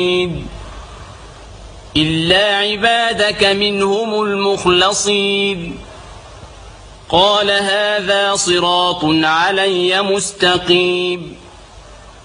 إلا عبادك منهم المخلصين قال هذا صراط علي مستقيم